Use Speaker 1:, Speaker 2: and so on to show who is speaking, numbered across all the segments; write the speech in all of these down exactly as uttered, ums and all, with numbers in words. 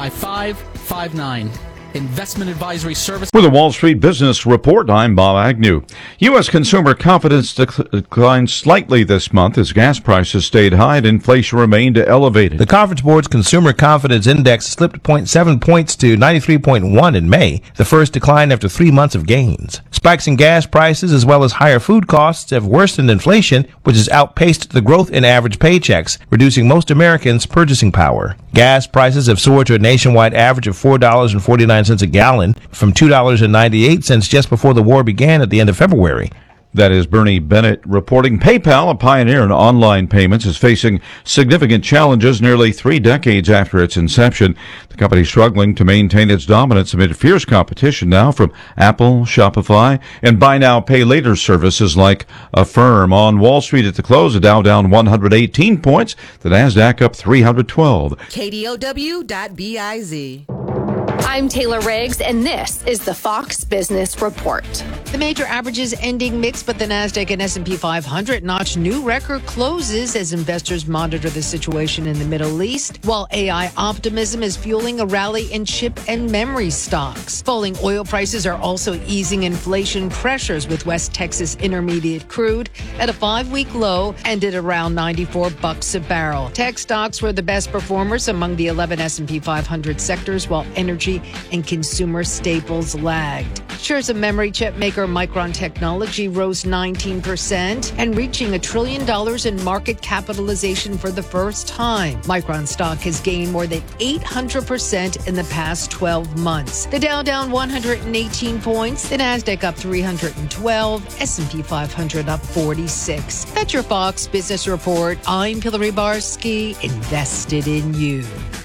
Speaker 1: five five five nine. Investment Advisory Service.
Speaker 2: For the Wall Street Business Report, I'm Bob Agnew. U S consumer confidence declined slightly this month as gas prices stayed high and inflation remained elevated.
Speaker 3: The Conference Board's Consumer Confidence Index slipped zero point seven points to ninety-three point one in May, the first decline after three months of gains. Spikes in gas prices as well as higher food costs have worsened inflation, which has outpaced the growth in average paychecks, reducing most Americans' purchasing power. Gas prices have soared to a nationwide average of four dollars and forty-nine cents a gallon from two dollars and ninety-eight cents just before the war began at the end of February.
Speaker 2: That is Bernie Bennett reporting. PayPal, a pioneer in online payments, is facing significant challenges nearly three decades after its inception. The company is struggling to maintain its dominance amid fierce competition now from Apple, Shopify, and buy now, pay later services like Affirm. On Wall Street at the close, the Dow down one hundred eighteen points, the Nasdaq up three hundred twelve.
Speaker 4: K D O W dot biz.
Speaker 5: I'm Taylor Riggs, and this is the Fox Business Report.
Speaker 6: The major averages ending mixed, but the Nasdaq and S and P five hundred notch new record closes as investors monitor the situation in the Middle East, while A I optimism is fueling a rally in chip and memory stocks. Falling oil prices are also easing inflation pressures, with West Texas Intermediate crude at a five-week low and at around ninety-four bucks a barrel. Tech stocks were the best performers among the eleven S and P five hundred sectors, while energy and consumer staples lagged. Shares of memory chip maker Micron Technology rose nineteen percent and reaching a trillion dollars in market capitalization for the first time. Micron stock has gained more than eight hundred percent in the past twelve months. The Dow down one hundred eighteen points, the Nasdaq up three hundred twelve, S and P five hundred up forty-six. That's your Fox Business Report. I'm Hillary Barsky, invested in you.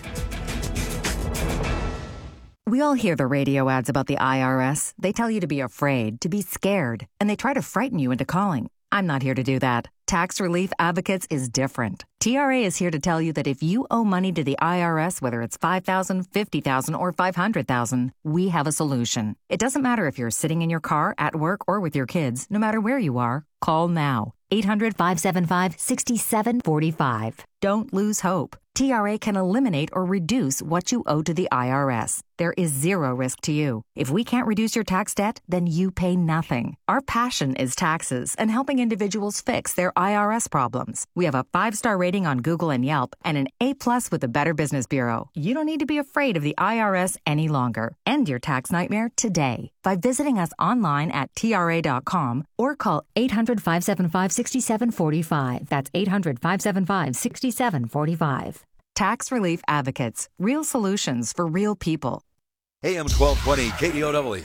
Speaker 7: We all hear the radio ads about the I R S. They tell you to be afraid, to be scared, and they try to frighten you into calling. I'm not here to do that. Tax Relief Advocates is different. T R A is here to tell you that if you owe money to the I R S, whether it's five thousand dollars, fifty thousand dollars, or five hundred thousand dollars, we have a solution. It doesn't matter if you're sitting in your car, at work, or with your kids. No matter where you are, call now. eight hundred, five seven five, six seven four five. Don't lose hope. T R A can eliminate or reduce what you owe to the I R S. There is zero risk to you. If we can't reduce your tax debt, then you pay nothing. Our passion is taxes and helping individuals fix their I R S problems. We have a five-star rating on Google and Yelp and an A-plus with the Better Business Bureau. You don't need to be afraid of the I R S any longer. End your tax nightmare today by visiting us online at T R A dot com or call eight hundred, five seven five, six seven four five. That's eight hundred, five seven five, six seven four five. Tax Relief Advocates. Real solutions for real people.
Speaker 8: A M twelve twenty K D O W.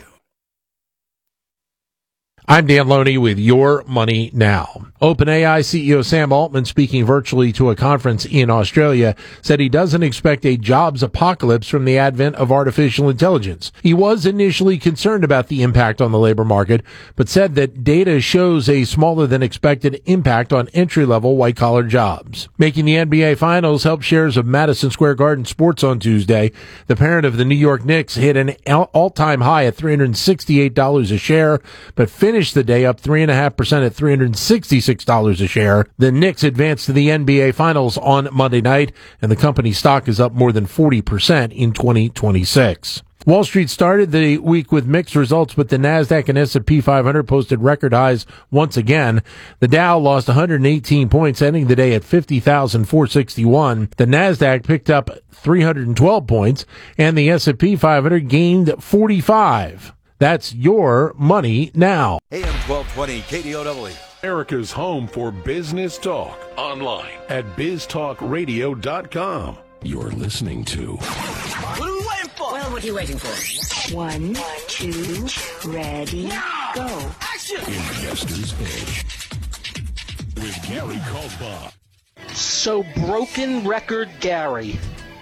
Speaker 9: I'm Dan Loney with Your Money Now. OpenAI C E O Sam Altman, speaking virtually to a conference in Australia, said he doesn't expect a jobs apocalypse from the advent of artificial intelligence. He was initially concerned about the impact on the labor market, but said that data shows a smaller than expected impact on entry-level white-collar jobs. Making the N B A Finals helped shares of Madison Square Garden Sports on Tuesday. The parent of the New York Knicks hit an all-time high at three hundred sixty-eight dollars a share, but finished the day up three point five percent at three hundred sixty-six dollars a share. The Knicks advanced to the N B A Finals on Monday night, and the company's stock is up more than forty percent in twenty twenty-six. Wall Street started the week with mixed results, but the Nasdaq and S and P five hundred posted record highs once again. The Dow lost one hundred eighteen points, ending the day at fifty thousand four hundred sixty-one. The Nasdaq picked up three hundred twelve points, and the S and P five hundred gained forty-five. That's Your Money Now.
Speaker 8: A M twelve twenty K D O W.
Speaker 10: America's home for business talk. Online at biz talk radio dot com. You're listening to...
Speaker 11: What are we waiting for? Well, what are you waiting for?
Speaker 12: One, two, ready, go.
Speaker 11: Action!
Speaker 10: Investor's Edge. With Gary Kaltbach.
Speaker 13: So, Broken Record Gary.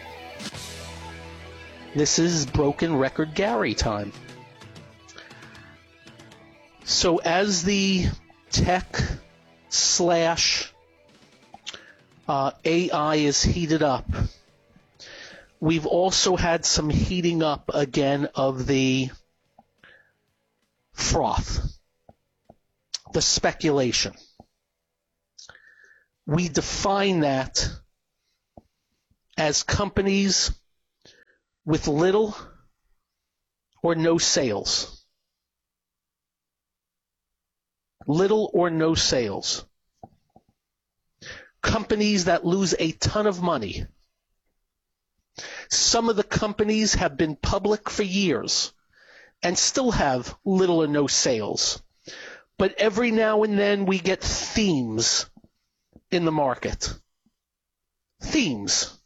Speaker 13: This is Broken Record Gary time. So as the tech slash uh, A I is heated up, we've also had some heating up again of the froth, the speculation. We define that as companies with little or no sales. Little or no sales. Companies that lose a ton of money. Some of the companies have been public for years and still have little or no sales. But every now and then we get themes in the market. Themes.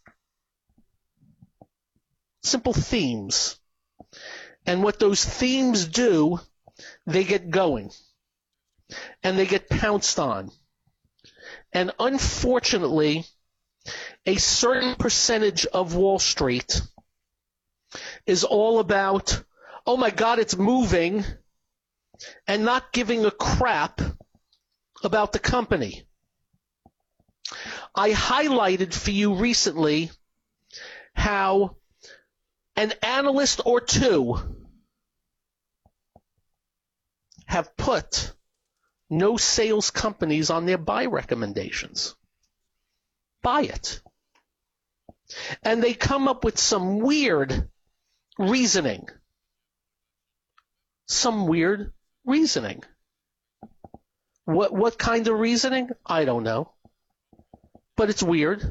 Speaker 13: Simple themes. And what those themes do, they get going. And they get pounced on. And unfortunately, a certain percentage of Wall Street is all about, oh my God, it's moving, and not giving a crap about the company. I highlighted for you recently how an analyst or two have put no sales companies on their buy recommendations. Buy it. And they come up with some weird reasoning. Some weird reasoning. What what kind of reasoning? I don't know. But it's weird.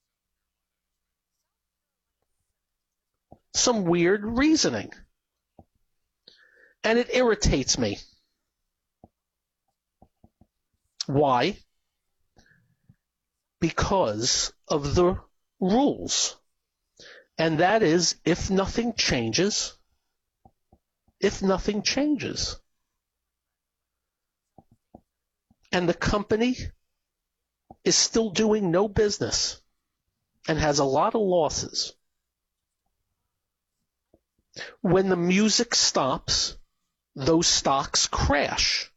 Speaker 13: Some weird reasoning. And it irritates me. Why? Because of the rules. And that is, if nothing changes, if nothing changes, and the company is still doing no business and has a lot of losses, when the music stops, those stocks crash.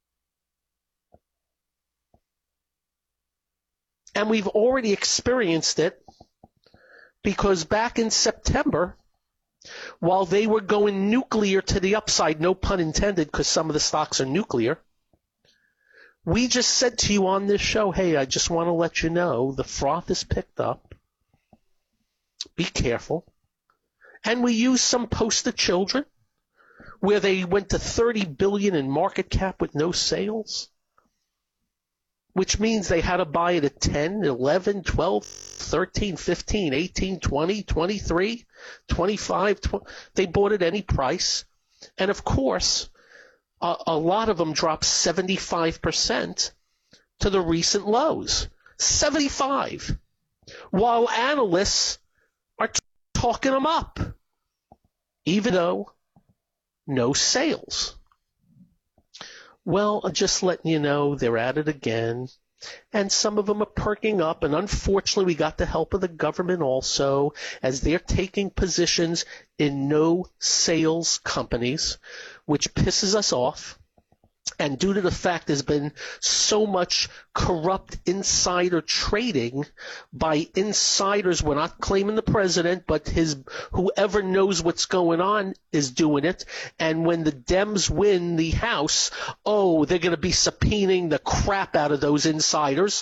Speaker 13: And we've already experienced it because back in September, while they were going nuclear to the upside, no pun intended, because some of the stocks are nuclear, we just said to you on this show, hey, I just want to let you know the froth is picked up. Be careful. And we used some poster children where they went to thirty billion dollars in market cap with no sales, which means they had to buy it at ten, eleven, twelve, thirteen, fifteen, eighteen, twenty, twenty-three, twenty-five. twenty. They bought it any price. And of course, a, a lot of them dropped seventy-five percent to the recent lows. seventy-five. While analysts are t- talking them up, even though no sales. Well, just letting you know, they're at it again. And some of them are perking up. And unfortunately, we got the help of the government also, as they're taking positions in no sales companies, which pisses us off. And due to the fact there's been so much corrupt insider trading by insiders, we're not claiming the president, but his whoever knows what's going on is doing it. And when the Dems win the House, oh, they're going to be subpoenaing the crap out of those insiders.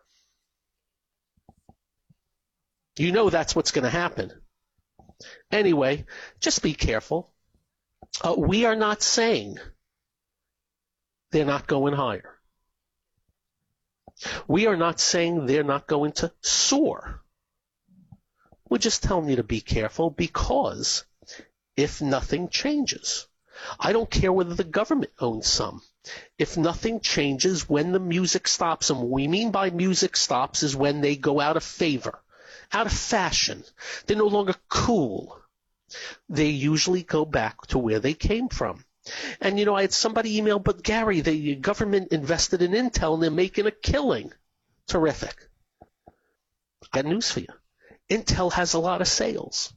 Speaker 13: You know that's what's going to happen. Anyway, just be careful. Uh, we are not saying they're not going higher. We are not saying they're not going to soar. We're just telling you to be careful because if nothing changes, I don't care whether the government owns some. If nothing changes, when the music stops, and what we mean by music stops is when they go out of favor, out of fashion. They're no longer cool. They usually go back to where they came from. And, you know, I had somebody email, but Gary, the government invested in Intel and they're making a killing. Terrific. I got news for you. Intel has a lot of sales.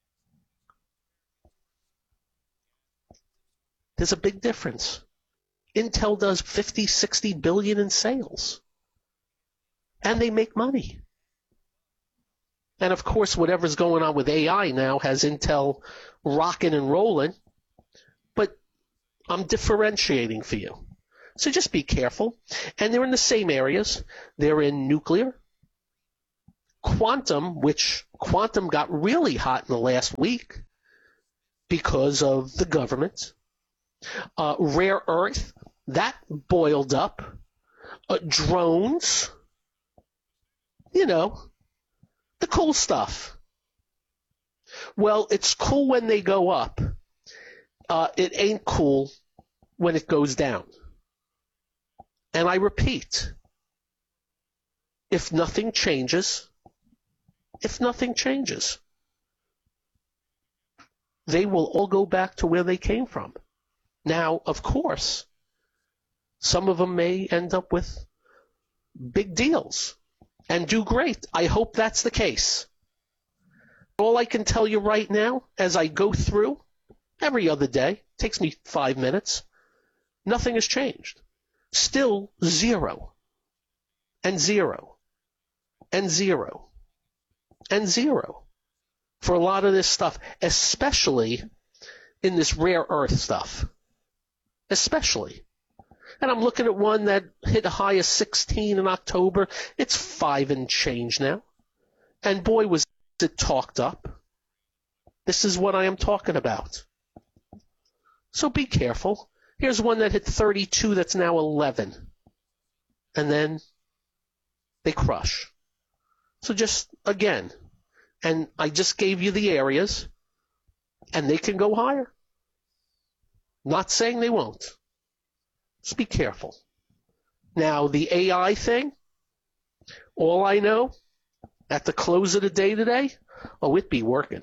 Speaker 13: There's a big difference. Intel does fifty, sixty billion in sales. And they make money. And of course, whatever's going on with A I now has Intel rocking and rolling. But I'm differentiating for you. So just be careful. And they're in the same areas. They're in nuclear, quantum, which quantum got really hot in the last week because of the government. Uh, rare earth, that boiled up. Uh, drones, you know, the cool stuff. Well, it's cool when they go up. Uh, it ain't cool when it goes down. And I repeat, if nothing changes, if nothing changes, they will all go back to where they came from. Now, of course, some of them may end up with big deals and do great. I hope that's the case. All I can tell you right now, as I go through every other day, takes me five minutes, nothing has changed. Still zero, and zero, and zero, and zero for a lot of this stuff, especially in this rare earth stuff. Especially. And I'm looking at one that hit a high of sixteen in October. It's five and change now. And boy, was it talked up. This is what I am talking about. So be careful. Here's one that hit thirty-two that's now eleven. And then they crush. So just, again, and I just gave you the areas, and they can go higher. Not saying they won't. Just be careful. Now, the A I thing, all I know, at the close of the day today, oh, it be working.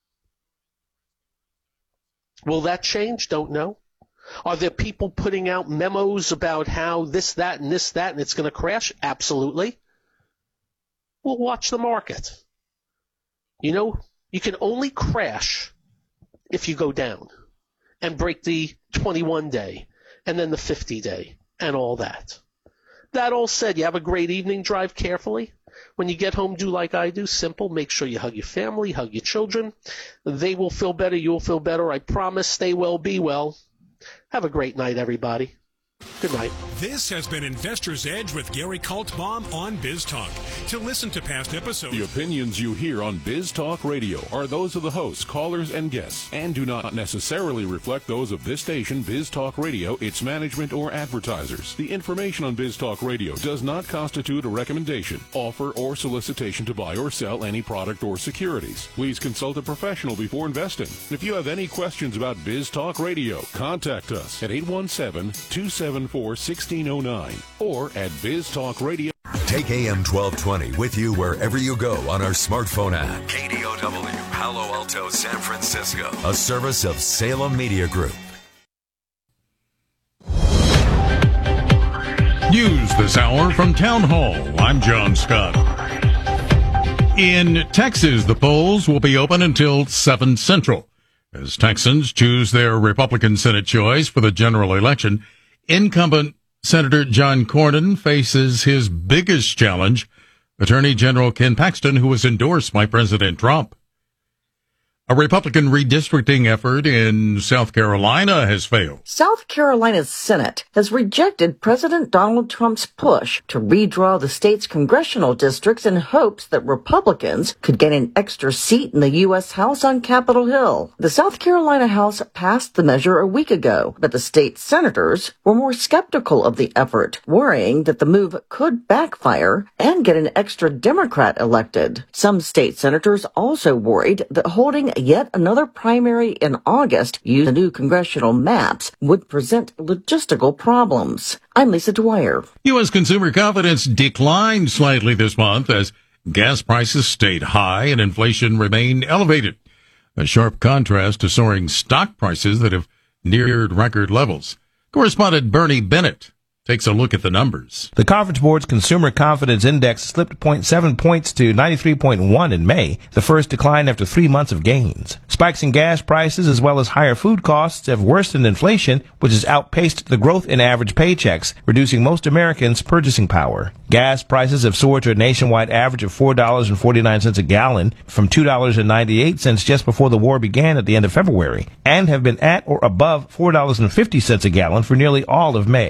Speaker 13: Will that change? Don't know. Are there people putting out memos about how this, that, and this, that, and it's going to crash? Absolutely. We'll watch the market. You know, you can only crash if you go down and break the twenty-one day and then the fifty day and all that. That all said, you have a great evening. Drive carefully. When you get home, do like I do. Simple. Make sure you hug your family, hug your children. They will feel better. You'll feel better. I promise. Stay well. Be well. Have a great night, everybody. Good night.
Speaker 14: This has been Investor's Edge with Gary Kaltbaum on Biz Talk. To listen to past episodes,
Speaker 10: the opinions you hear on Biz Talk Radio are those of the hosts, callers, and guests, and do not necessarily reflect those of this station, Biz Talk Radio, its management, or advertisers. The information on Biz Talk Radio does not constitute a recommendation, offer, or solicitation to buy or sell any product or securities. Please consult a professional before investing. If you have any questions about Biz Talk Radio, contact us at eight one seven, two seven four, one six zero nine or at Biz Talk Radio.
Speaker 15: Take A M twelve twenty with you wherever you go on our smartphone app. K D O W, Palo Alto, San Francisco. A service of Salem Media Group.
Speaker 16: News this hour from Town Hall. I'm John Scott. In Texas, the polls will be open until seven Central. As Texans choose their Republican Senate choice for the general election, incumbent Senator John Cornyn faces his biggest challenge, Attorney General Ken Paxton, who was endorsed by President Trump. A Republican redistricting effort in South Carolina has failed.
Speaker 17: South Carolina's Senate has rejected President Donald Trump's push to redraw the state's congressional districts in hopes that Republicans could gain an extra seat in the U S House on Capitol Hill. The South Carolina House passed the measure a week ago, but the state senators were more skeptical of the effort, worrying that the move could backfire and get an extra Democrat elected. Some state senators also worried that holding yet another primary in August using the new congressional maps would present logistical problems. I'm Lisa Dwyer.
Speaker 16: U S consumer confidence declined slightly this month as gas prices stayed high and inflation remained elevated. A sharp contrast to soaring stock prices that have neared record levels. Correspondent Bernie Bennett takes a look at the numbers.
Speaker 3: The Conference Board's Consumer Confidence Index slipped zero point seven points to ninety-three point one in May, the first decline after three months of gains. Spikes in gas prices as well as higher food costs have worsened inflation, which has outpaced the growth in average paychecks, reducing most Americans' purchasing power. Gas prices have soared to a nationwide average of four dollars and forty-nine cents a gallon from two dollars and ninety-eight cents just before the war began at the end of February, and have been at or above four dollars and fifty cents a gallon for nearly all of May.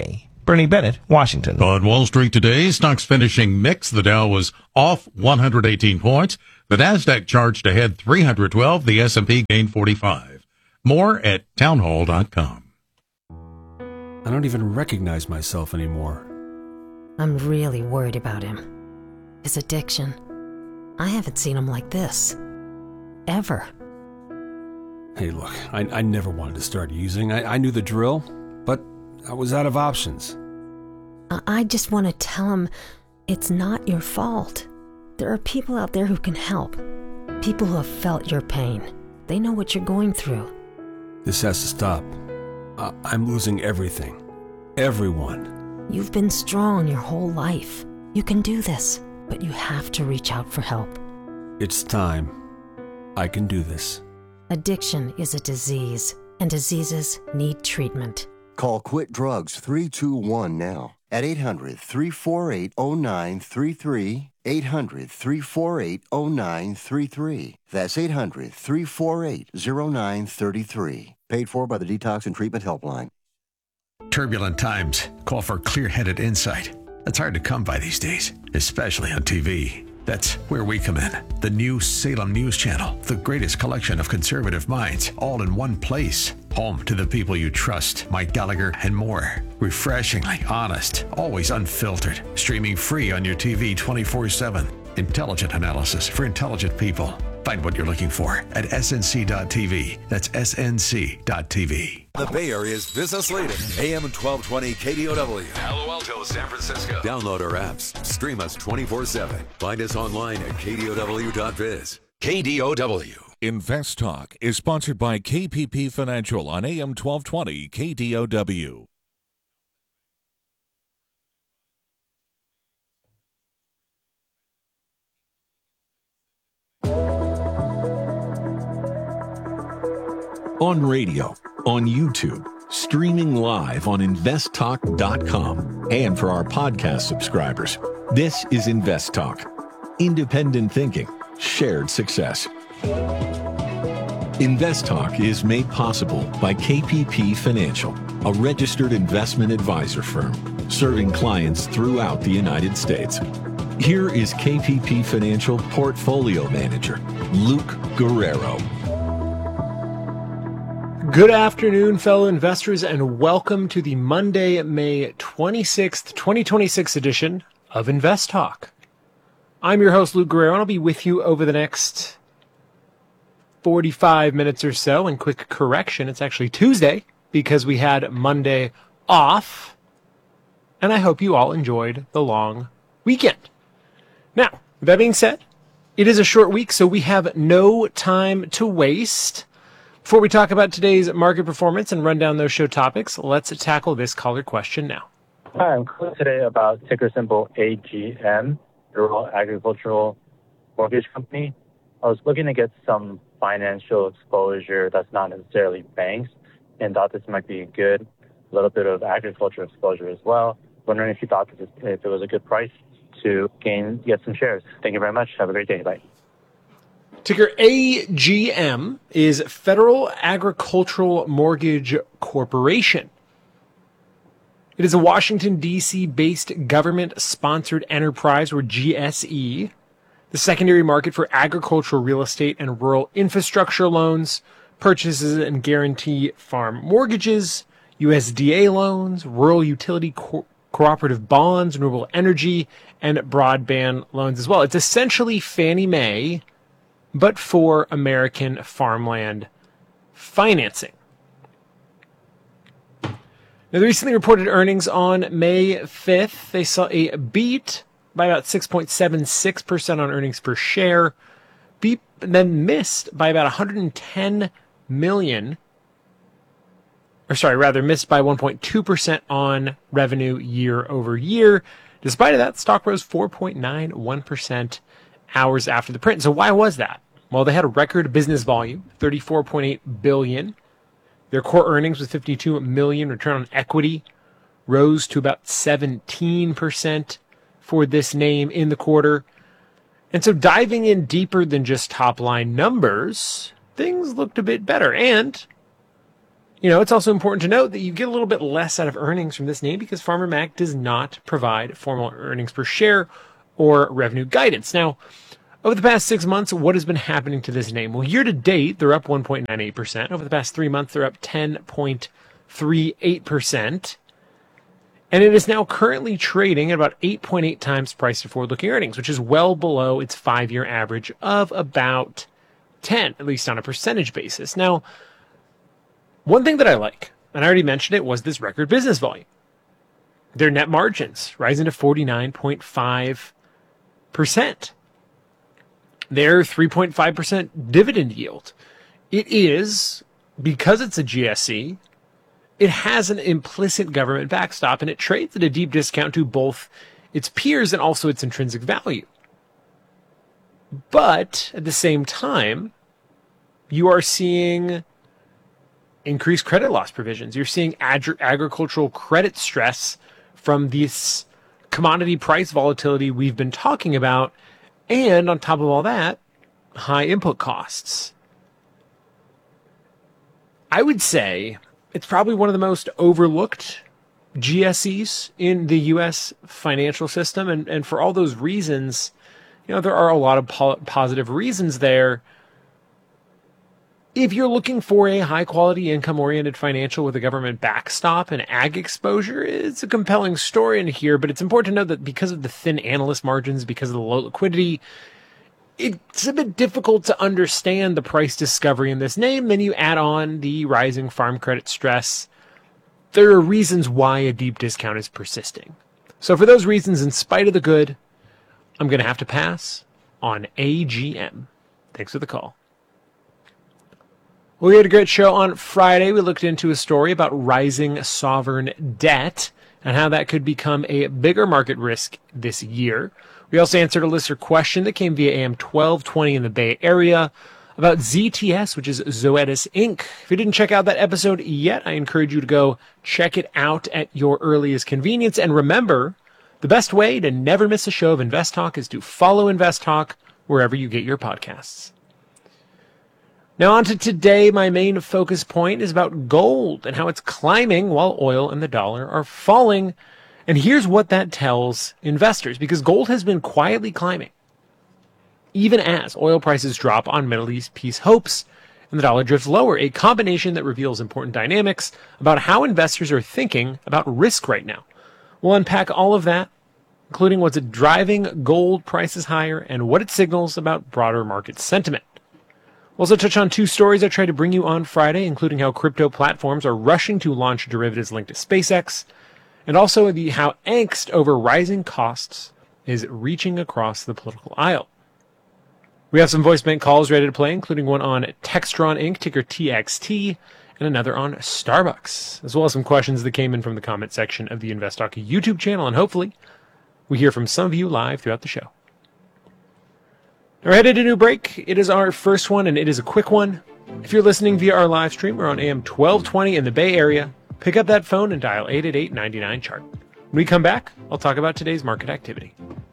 Speaker 3: Bernie Bennett, Washington.
Speaker 16: On Wall Street today, stocks finishing mixed. The Dow was off one hundred eighteen points. The Nasdaq charged ahead three hundred twelve. The S and P gained forty-five. More at townhall dot com.
Speaker 18: I don't even recognize myself anymore.
Speaker 19: I'm really worried about him. His addiction. I haven't seen him like this. Ever.
Speaker 18: Hey, look, I, I never wanted to start using. I, I knew the drill, but I was out of options.
Speaker 19: I, I just want to tell him it's not your fault. There are people out there who can help. People who have felt your pain. They know what you're going through.
Speaker 18: This has to stop. I, I'm losing everything. Everyone.
Speaker 19: You've been strong your whole life. You can do this, but you have to reach out for help.
Speaker 18: It's time. I can do this.
Speaker 19: Addiction is a disease, and diseases need treatment.
Speaker 20: Call Quit Drugs three two one now at eight hundred, three four eight, oh nine three three, eight hundred, three four eight, oh nine three three. That's eight hundred, three four eight, oh nine three three. Paid for by the Detox and Treatment Helpline.
Speaker 21: Turbulent times call for clear-headed insight. That's hard to come by these days, especially on T V. That's where we come in. The new Salem News Channel, the greatest collection of conservative minds, all in one place. Home to the people you trust, Mike Gallagher and more. Refreshingly honest, always unfiltered. Streaming free on your T V twenty-four seven. Intelligent analysis for intelligent people. Find what you're looking for at S N C dot T V. That's S N C dot T V.
Speaker 8: The Bay Area's business leader, A M twelve twenty K D O W.
Speaker 15: Palo Alto, San Francisco. Download our apps. Stream us twenty-four seven. Find us online at K D O W dot biz.
Speaker 8: K D O W.
Speaker 22: Invest Talk is sponsored by K P P Financial on A M twelve twenty K D O W.
Speaker 23: On radio, on YouTube, streaming live on invest talk dot com, and for our podcast subscribers. This is Invest Talk. Independent thinking, shared success. Invest Talk is made possible by K P P Financial, a registered investment advisor firm serving clients throughout the United States. Here is K P P Financial Portfolio Manager, Luke Guerrero.
Speaker 24: Good afternoon, fellow investors, and welcome to the Monday, May twenty-sixth, twenty twenty-six edition of Invest Talk. I'm your host, Luke Guerrero, and I'll be with you over the next forty-five minutes or so. And quick correction, it's actually Tuesday because we had Monday off, and I hope you all enjoyed the long weekend. Now, with that being said, it is a short week, so we have no time to waste. Before we talk about today's market performance and run down those show topics, let's tackle this caller question now.
Speaker 25: Hi, I'm calling today about ticker symbol A G M, the Rural Agricultural Mortgage Company. I was looking to get some financial exposure that's not necessarily banks, and thought this might be good. A little bit of agriculture exposure as well. Wondering if you thought this, if it was a good price to gain, get some shares. Thank you very much. Have a great day. Bye.
Speaker 24: Ticker A G M is Federal Agricultural Mortgage Corporation. It is a Washington, D C-based government-sponsored enterprise, or G S E, the secondary market for agricultural real estate and rural infrastructure loans, purchases and guarantee farm mortgages, U S D A loans, rural utility co- cooperative bonds, renewable energy, and broadband loans as well. It's essentially Fannie Mae, but for American farmland financing. Now, they recently reported earnings on May fifth. They saw a beat by about six point seven six percent on earnings per share, beat, then missed by about one hundred ten million, or sorry, rather missed by one point two percent on revenue year over year. Despite that, stock rose four point nine one percent hours after the print. So why was that? Well, they had a record business volume, thirty-four point eight billion dollars. Their core earnings was fifty-two million dollars. Return on equity rose to about seventeen percent for this name in the quarter. And so diving in deeper than just top-line numbers, things looked a bit better. And You know, it's also important to note that you get a little bit less out of earnings from this name because Farmer Mac does not provide formal earnings per share or revenue guidance. Now, over the past six months, what has been happening to this name? Well, year to date, they're up one point nine eight percent. Over the past three months, they're up ten point three eight percent. And it is now currently trading at about eight point eight times price to forward-looking earnings, which is well below its five-year average of about ten, at least on a percentage basis. Now, one thing that I like, and I already mentioned it, was this record business volume. Their net margins rising to forty-nine point five percent. Their three point five percent dividend yield. It is, because it's a G S C, it has an implicit government backstop, and it trades at a deep discount to both its peers and also its intrinsic value. But at the same time, you are seeing increased credit loss provisions. You're seeing ag- agricultural credit stress from this commodity price volatility we've been talking about, and on top of all that, high input costs. I would say it's probably one of the most overlooked G S Es in the U S financial system. And, and for all those reasons, you know, there are a lot of po- positive reasons there. If you're looking for a high-quality, income-oriented financial with a government backstop and ag exposure, it's a compelling story in here, but it's important to note that because of the thin analyst margins, because of the low liquidity, it's a bit difficult to understand the price discovery in this name. Then you add on the rising farm credit stress. There are reasons why a deep discount is persisting. So for those reasons, in spite of the good, I'm going to have to pass on A G M. Thanks for the call. Well, we had a great show on Friday. We looked into a story about rising sovereign debt and how that could become a bigger market risk this year. We also answered a listener question that came via A M twelve twenty in the Bay Area about Z T S, which is Zoetis Incorporated. If you didn't check out that episode yet, I encourage you to go check it out at your earliest convenience. And remember, the best way to never miss a show of Invest Talk is to follow Invest Talk wherever you get your podcasts. Now on to today, my main focus point is about gold and how it's climbing while oil and the dollar are falling. And here's what that tells investors, because gold has been quietly climbing, even as oil prices drop on Middle East peace hopes and the dollar drifts lower, a combination that reveals important dynamics about how investors are thinking about risk right now. We'll unpack all of that, including what's driving gold prices higher and what it signals about broader market sentiment. We'll also touch on two stories I tried to bring you on Friday, including how crypto platforms are rushing to launch derivatives linked to SpaceX, and also the how angst over rising costs is reaching across the political aisle. We have some voice bank calls ready to play, including one on Textron Incorporated, ticker T X T, and another on Starbucks, as well as some questions that came in from the comment section of the Invest Talk YouTube channel, and hopefully we hear from some of you live throughout the show. We're headed to a new break. It is our first one, and it is a quick one. If you're listening via our live stream, we're on A M twelve twenty in the Bay Area. Pick up that phone and dial eight eight eight, nine nine, chart. When we come back, I'll talk about today's market activity.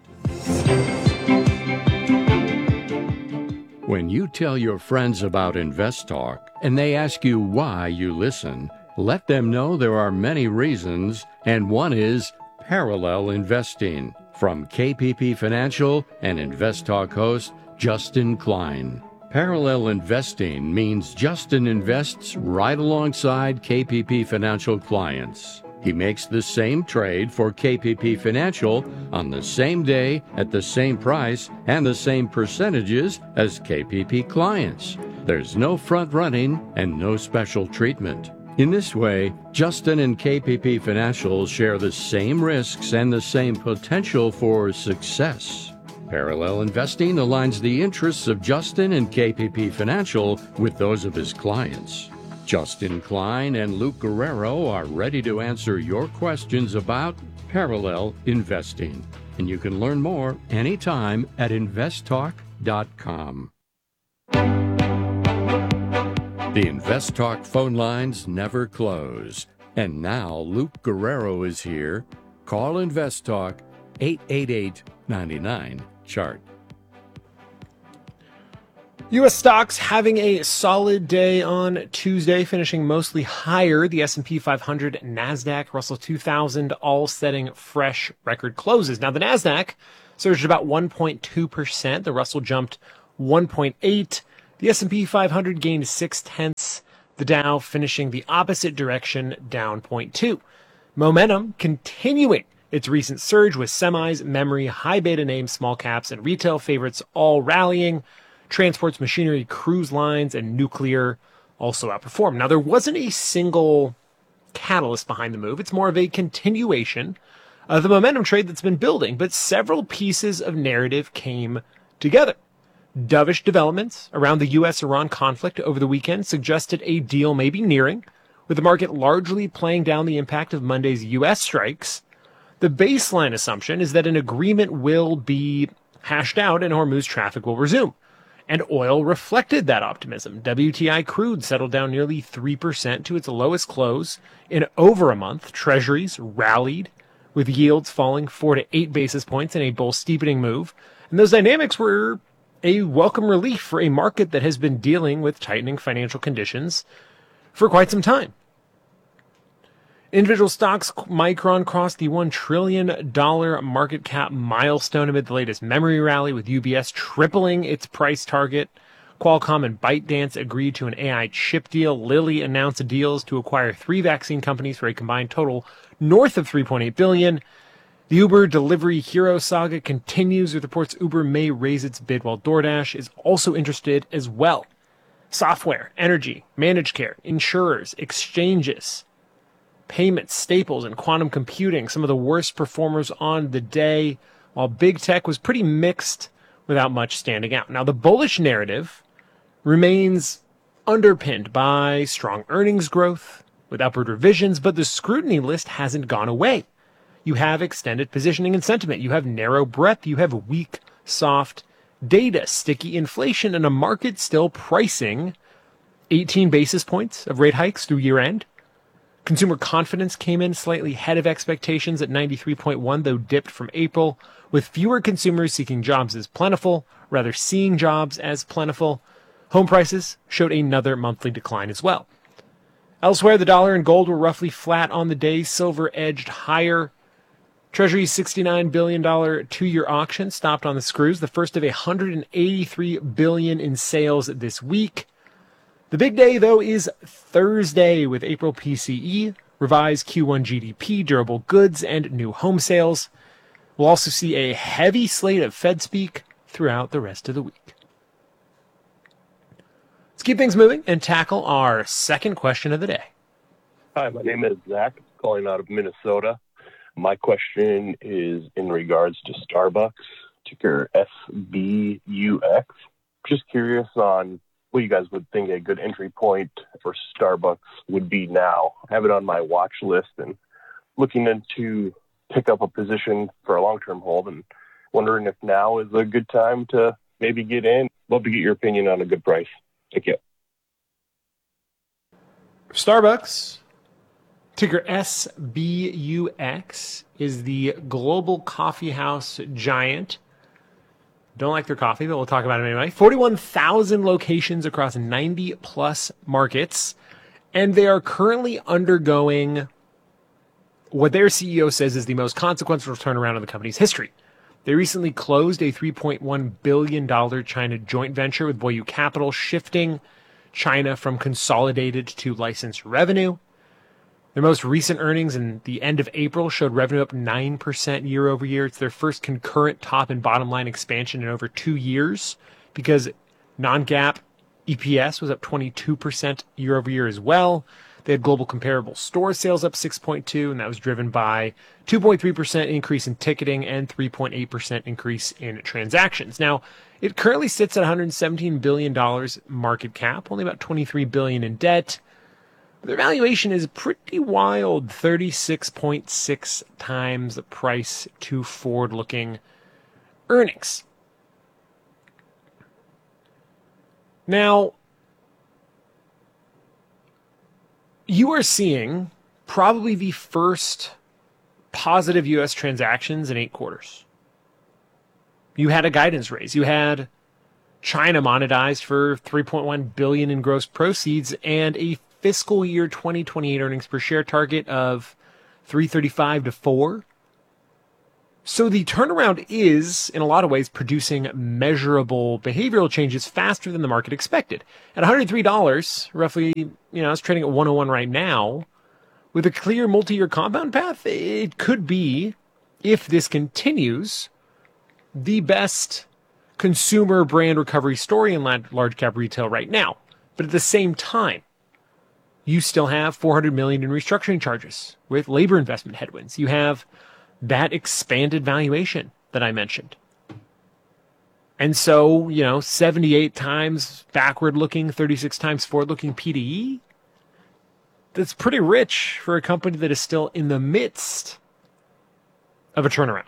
Speaker 1: When you tell your friends about Invest Talk and they ask you why you listen, let them know there are many reasons, and one is parallel investing. From K P P Financial and Invest Talk host Justin Klein. Parallel investing means Justin invests right alongside K P P Financial clients. He makes the same trade for K P P Financial on the same day at the same price and the same percentages as K P P clients. There's no front running and no special treatment. In this way, Justin and K P P Financial share the same risks and the same potential for success. Parallel investing aligns the interests of Justin and K P P Financial with those of his clients. Justin Klein and Luke Guerrero are ready to answer your questions about parallel investing. And you can learn more anytime at invest talk dot com. The Invest Talk phone lines never close. And now Luke Guerrero is here. Call Invest Talk eight eight eight, nine nine, chart.
Speaker 24: U S stocks having a solid day on Tuesday, finishing mostly higher. The S and P five hundred, NASDAQ, Russell two thousand, all setting fresh record closes. Now, the NASDAQ surged about one point two percent. The Russell jumped one point eight. The S and P five hundred gained six tenths. The Dow finishing the opposite direction, down zero point two. Momentum continuing its recent surge with semis, memory, high beta names, small caps, and retail favorites all rallying. Transports, machinery, cruise lines, and nuclear also outperformed. Now, there wasn't a single catalyst behind the move. It's more of a continuation of the momentum trade that's been building, but several pieces of narrative came together. Dovish developments around the U S Iran conflict over the weekend suggested a deal may be nearing, with the market largely playing down the impact of Monday's U S strikes. The baseline assumption is that an agreement will be hashed out and Hormuz traffic will resume. And oil reflected that optimism. W T I crude settled down nearly three percent to its lowest close in over a month. Treasuries rallied, with yields falling four to eight basis points in a bull steepening move. And those dynamics were a welcome relief for a market that has been dealing with tightening financial conditions for quite some time. Individual stocks, Micron crossed the one trillion dollars market cap milestone amid the latest memory rally, with U B S tripling its price target. Qualcomm and ByteDance agreed to an A I chip deal. Lilly announced deals to acquire three vaccine companies for a combined total north of three point eight billion dollars. The Uber delivery hero saga continues, with reports Uber may raise its bid, while DoorDash is also interested as well. Software, energy, managed care, insurers, exchanges, payments, staples, and quantum computing, some of the worst performers on the day, while big tech was pretty mixed without much standing out. Now, the bullish narrative remains underpinned by strong earnings growth with upward revisions, but the scrutiny list hasn't gone away. You have extended positioning and sentiment. You have narrow breadth. You have weak, soft data, sticky inflation, and a market still pricing eighteen basis points of rate hikes through year end. Consumer confidence came in slightly ahead of expectations at ninety-three point one, though dipped from April, with fewer consumers seeking jobs as plentiful, rather seeing jobs as plentiful. Home prices showed another monthly decline as well. Elsewhere, the dollar and gold were roughly flat on the day. Silver edged higher. Treasury's sixty-nine billion dollars two-year auction stopped on the screws, the first of one hundred eighty-three billion dollars in sales this week. The big day, though, is Thursday, with April P C E, revised Q one G D P, durable goods, and new home sales. We'll also see a heavy slate of Fed speak throughout the rest of the week. Let's keep things moving and tackle our second question of the day.
Speaker 2: Hi, my name is Zach, calling out of Minnesota. My question is in regards to Starbucks, ticker S B U X. Just curious on what you guys would think a good entry point for Starbucks would be now. I have it on my watch list and looking into pick up a position for a long-term hold and wondering if now is a good time to maybe get in. Love to get your opinion on a good price. Thank you.
Speaker 24: Starbucks, ticker S B U X, is the global coffee house giant. Don't like their coffee, but we'll talk about it anyway. forty-one thousand locations across ninety plus markets, and they are currently undergoing what their C E O says is the most consequential turnaround in the company's history. They recently closed a three point one billion dollars China joint venture with Boyu Capital, shifting China from consolidated to licensed revenue. Their most recent earnings in the end of April showed revenue up nine percent year over year. It's their first concurrent top and bottom line expansion in over two years because non-GAAP E P S was up twenty-two percent year over year as well. They had global comparable store sales up six point two, and that was driven by two point three percent increase in ticketing and three point eight percent increase in transactions. Now, it currently sits at one hundred seventeen billion dollars market cap, only about twenty-three billion dollars in debt. Their valuation is pretty wild, thirty-six point six times the price to forward-looking earnings. Now, you are seeing probably the first positive U S transactions in eight quarters. You had a guidance raise. You had China monetized for three point one billion dollars in gross proceeds and a fiscal year twenty twenty-eight earnings per share target of three thirty-five to four. So the turnaround is, in a lot of ways, producing measurable behavioral changes faster than the market expected. At one hundred three dollars, roughly, you know, it's trading at one oh one right now. With a clear multi-year compound path, it could be, if this continues, the best consumer brand recovery story in large cap retail right now. But at the same time, you still have four hundred million dollars in restructuring charges with labor investment headwinds. You have that expanded valuation that I mentioned. And so, you know, seventy-eight times backward looking, thirty-six times forward looking P to E. That's pretty rich for a company that is still in the midst of a turnaround.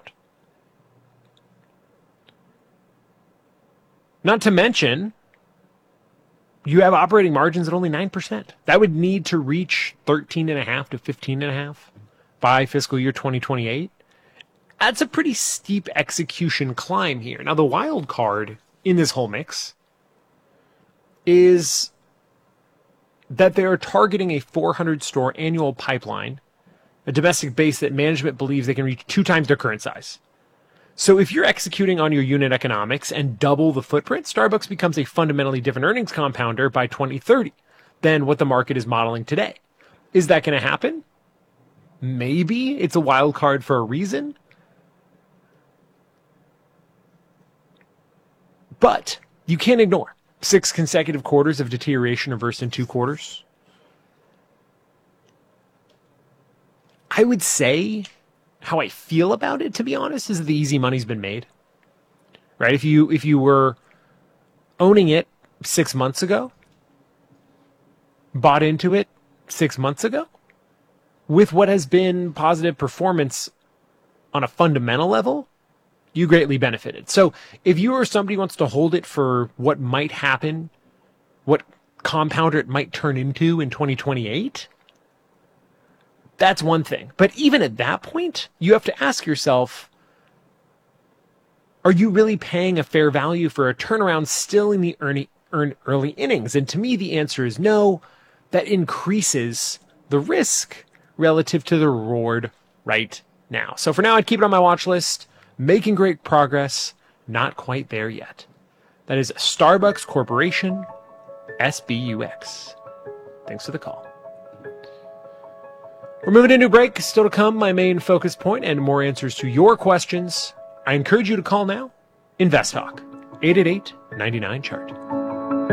Speaker 24: Not to mention, you have operating margins at only nine percent. That would need to reach thirteen point five to fifteen point five by fiscal year twenty twenty-eight. That's a pretty steep execution climb here. Now, the wild card in this whole mix is that they are targeting a four hundred store annual pipeline, a domestic base that management believes they can reach two times their current size. So if you're executing on your unit economics and double the footprint, Starbucks becomes a fundamentally different earnings compounder by twenty thirty than what the market is modeling today. Is that going to happen? Maybe. It's a wild card for a reason. But you can't ignore six consecutive quarters of deterioration reversed in two quarters. I would say how I feel about it, to be honest, is that the easy money's been made. Right? If you if you were owning it six months ago, bought into it six months ago, with what has been positive performance on a fundamental level, you greatly benefited. So if you are somebody who wants to hold it for what might happen, what compounder it might turn into in twenty twenty-eight, that's one thing. But even at that point, you have to ask yourself, are you really paying a fair value for a turnaround still in the early, early innings? And to me, the answer is no. That increases the risk relative to the reward right now. So for now, I'd keep it on my watch list. Making great progress, not quite there yet. That is Starbucks Corporation, S B U X. Thanks for the call. We're moving into a break. Still to come, my main focus point and more answers to your questions. I encourage you to call now. Invest Talk, eight eight eight, nine nine, chart.